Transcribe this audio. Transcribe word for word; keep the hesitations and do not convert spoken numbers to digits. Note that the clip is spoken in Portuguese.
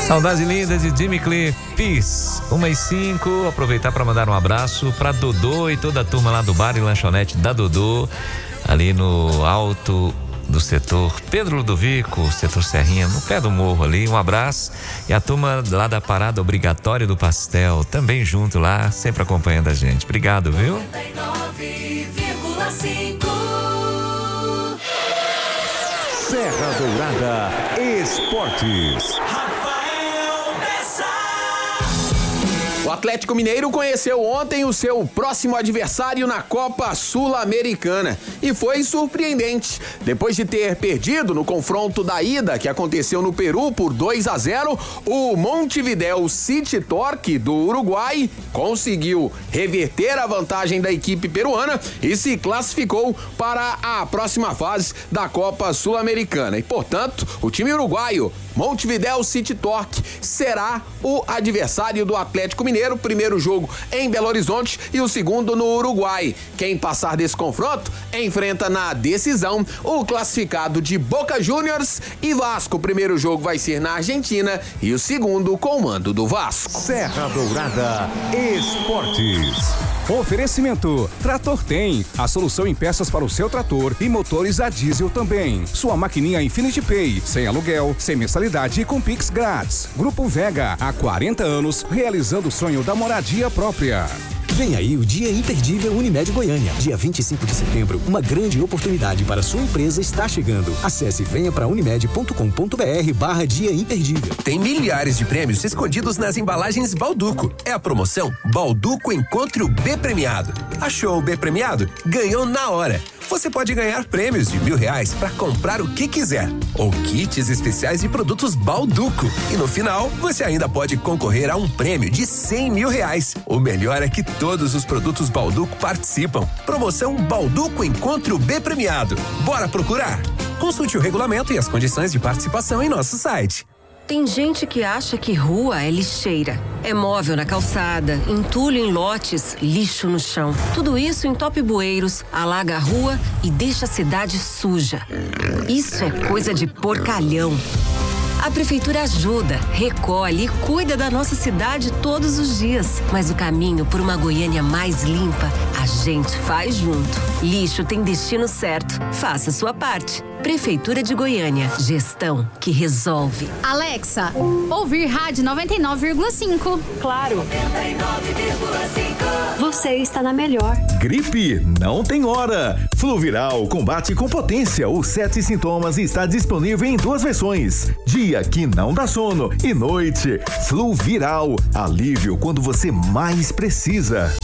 Saudade linda de Jimmy Cliff. Peace. uma e cinco. Aproveitar para mandar um abraço para Dodô e toda a turma lá do bar e lanchonete da Dodô, ali no alto do setor Pedro Ludovico, setor Serrinha, no pé do morro ali. Um abraço. E a turma lá da parada obrigatória do pastel, também junto lá, sempre acompanhando a gente. Obrigado, viu? noventa e nove vírgula cinco Serra Dourada Esportes. O Atlético Mineiro conheceu ontem o seu próximo adversário na Copa Sul-Americana e foi surpreendente. Depois de ter perdido no confronto da ida que aconteceu no Peru por dois a zero, o Montevideo City Torque do Uruguai conseguiu reverter a vantagem da equipe peruana e se classificou para a próxima fase da Copa Sul-Americana. E, portanto, o time uruguaio Montevideo City Torque será o adversário do Atlético Mineiro, primeiro jogo em Belo Horizonte e o segundo no Uruguai. Quem passar desse confronto enfrenta na decisão o classificado de Boca Juniors e Vasco. O primeiro jogo vai ser na Argentina e o segundo com o mando do Vasco. Serra Dourada Esportes. Oferecimento: Trator Tem, a solução em peças para o seu trator e motores a diesel também. Sua maquininha Infinity Pay, sem aluguel, sem mensalidade e com Pix grátis. Grupo Vega, há quarenta anos, realizando o sonho da moradia própria. Vem aí o Dia Imperdível Unimed Goiânia. Dia vinte e cinco de setembro, uma grande oportunidade para sua empresa está chegando. Acesse venha para unimed ponto com ponto br barra Dia Imperdível. Tem milhares de prêmios escondidos nas embalagens Balduco. É a promoção Balduco Encontre o B Premiado. Achou o B Premiado? Ganhou na hora. Você pode ganhar prêmios de mil reais para comprar o que quiser. Ou kits especiais de produtos Balduco. E no final, você ainda pode concorrer a um prêmio de cem mil reais. O melhor é que todos os produtos Balduco participam. Promoção Balduco Encontre o B Premiado. Bora procurar? Consulte o regulamento e as condições de participação em nosso site. Tem gente que acha que rua é lixeira. É móvel na calçada, entulho em lotes, lixo no chão. Tudo isso entope bueiros, alaga a rua e deixa a cidade suja. Isso é coisa de porcalhão. A prefeitura ajuda, recolhe e cuida da nossa cidade todos os dias. Mas o caminho por uma Goiânia mais limpa, a gente faz junto. Lixo tem destino certo. Faça sua parte. Prefeitura de Goiânia. Gestão que resolve. Alexa, ouvir rádio noventa e nove vírgula cinco. Claro. noventa e nove vírgula cinco Você está na melhor. Gripe não tem hora. Fluviral combate com potência os sete sintomas e está disponível em duas versões. Dia que não dá sono e noite. Fluviral, alívio quando você mais precisa.